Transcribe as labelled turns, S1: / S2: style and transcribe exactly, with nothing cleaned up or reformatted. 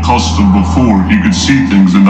S1: accustomed before. He could see things in that